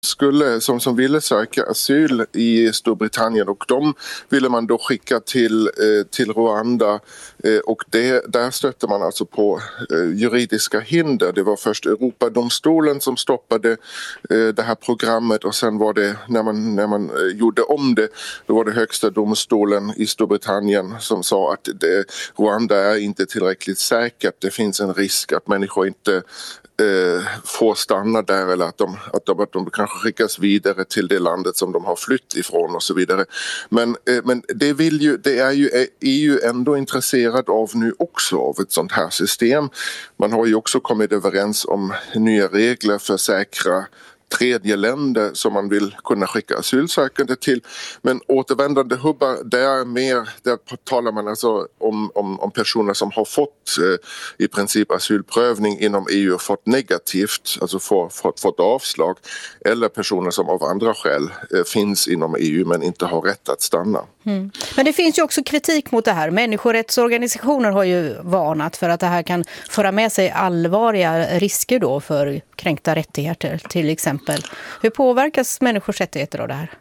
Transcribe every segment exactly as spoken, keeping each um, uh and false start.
skulle, som, som ville söka asyl i Storbritannien, och de ville man då skicka till, eh, till Rwanda, eh, och det, där stötte man alltså på eh, juridiska hinder. Det var först Europadomstolen som stoppade eh, det här programmet, och sen var det när man, när man eh, gjorde om det, då var det högsta domstolen i Storbritannien som sa att det, Rwanda är inte tillräckligt säkert. Det finns en risk att människor inte får stanna där, eller att de, att, de, att de kanske skickas vidare till det landet som de har flytt ifrån och så vidare. Men, men det, vill ju, det är ju E U ändå intresserad av nu också, av ett sånt här system. Man har ju också kommit överens om nya regler för säkra tredje länder som man vill kunna skicka asylsökande till. Men återvändande hubbar, där, mer, där talar man alltså om, om, om personer som har fått eh, i princip asylprövning inom E U och fått negativt, alltså få, fått, fått avslag, eller personer som av andra skäl eh, finns inom E U men inte har rätt att stanna. Mm. Men det finns ju också kritik mot det här. Människorättsorganisationer har ju varnat för att det här kan föra med sig allvarliga risker då för kränkta rättigheter till exempel. Hur påverkas människors rättigheter av det här?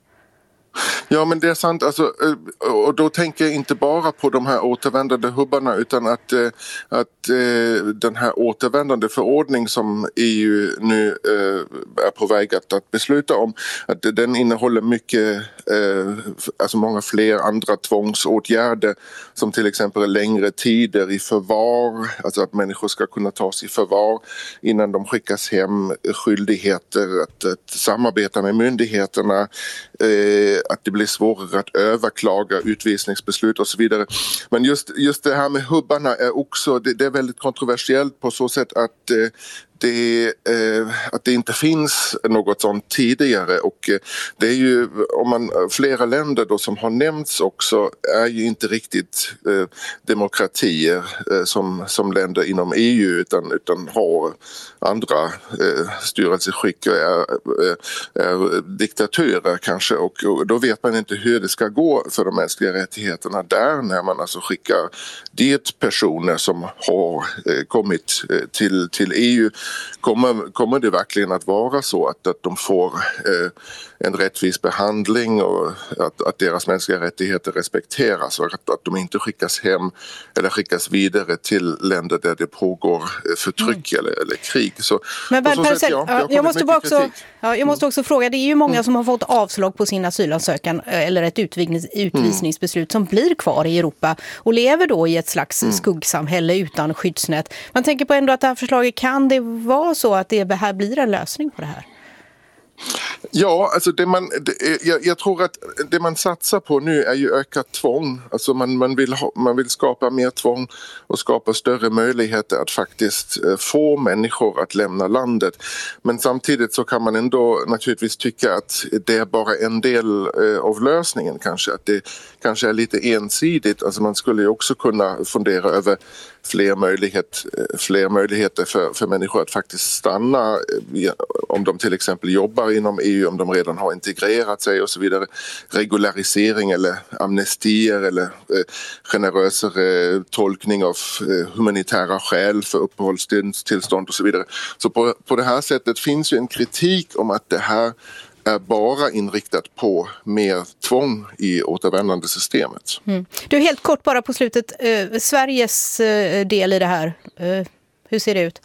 Ja, men det är sant. Alltså, och då tänker jag inte bara på de här återvändande hubbarna, utan att, att den här återvändande förordning som E U nu är på väg att, att besluta om, att den innehåller mycket, alltså många fler andra tvångsåtgärder, som till exempel längre tider i förvar, alltså att människor ska kunna tas i förvar innan de skickas hem, skyldigheter att, att samarbeta med myndigheterna, att det blir svårare att överklaga utvisningsbeslut och så vidare. Men just, just det här med hubbarna är också, det, det är väldigt kontroversiellt på så sätt att eh, Det, eh, att det inte finns något sånt tidigare, och eh, det är ju, om man, flera länder då som har nämnts också är ju inte riktigt eh, demokratier eh, som, som länder inom E U, utan, utan har andra eh, styrelseskick, är, är diktaturer kanske, och, och då vet man inte hur det ska gå för de mänskliga rättigheterna där, när man alltså skickar dit personer som har eh, kommit eh, till, till E U. Kommer, kommer det verkligen att vara så att, att de får eh, en rättvis behandling, och att, att deras mänskliga rättigheter respekteras, och att, att de inte skickas hem eller skickas vidare till länder där det pågår förtryck mm. eller, eller krig. Så, Men Bernt Parcell, ja, ja, jag, måste bara också, ja, jag måste också fråga, det är ju många mm. som har fått avslag på sin asylansökan eller ett utvisnings, utvisningsbeslut mm. som blir kvar i Europa och lever då i ett slags mm. skuggsamhälle utan skyddsnät. Man tänker på ändå att det här förslaget, kan det vara så att det här blir en lösning på det här? Ja, alltså det man, det, jag, jag tror att det man satsar på nu är ju ökat tvång. Alltså man, man, vill ha, man vill skapa mer tvång och skapa större möjligheter att faktiskt få människor att lämna landet. Men samtidigt så kan man ändå naturligtvis tycka att det är bara en del av lösningen kanske. Att det kanske är lite ensidigt. Alltså man skulle ju också kunna fundera över fler, möjlighet, fler möjligheter för, för människor att faktiskt stanna, om de till exempel jobbar inom E U, om de redan har integrerat sig och så vidare. Regularisering eller amnestier eller eh, generösare tolkning av eh, humanitära skäl för uppehållstillstånd och så vidare. Så på, på det här sättet finns ju en kritik om att det här är bara inriktat på mer tvång i återvändande systemet. Mm. Du, helt kort bara på slutet, eh, Sveriges eh, del i det här, eh, hur ser det ut?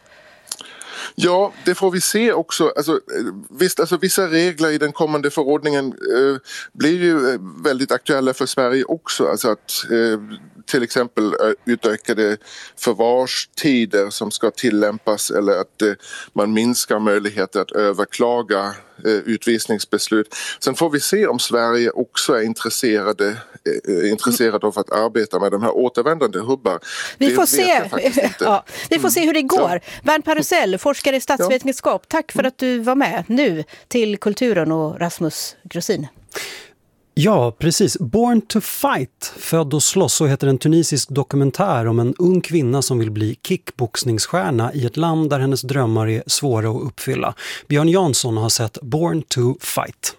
Ja, det får vi se också. Alltså, visst, alltså, vissa regler i den kommande förordningen eh, blir ju väldigt aktuella för Sverige också. Alltså att eh, till exempel utökade förvarstider som ska tillämpas, eller att eh, man minskar möjligheter att överklaga eh, utvisningsbeslut. Sen får vi se om Sverige också är intresserade, eh, intresserade av att arbeta med de här återvändande hubbar. Vi får se. Ja, vi får se hur det går. Ja. Bernt Parcell, forskare i statsvetenskap. Tack för att du var med nu till Kulturen, och Rasmus Grossin. Ja, precis. Born to Fight, född och slåss, så heter en tunisisk dokumentär om en ung kvinna som vill bli kickboxningsstjärna i ett land där hennes drömmar är svåra att uppfylla. Björn Jansson har sett Born to Fight.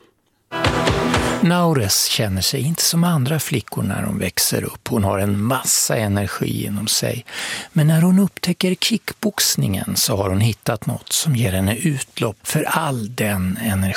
Naures känner sig inte som andra flickor när hon växer upp. Hon har en massa energi inom sig. Men när hon upptäcker kickboxningen så har hon hittat något som ger henne utlopp för all den energin.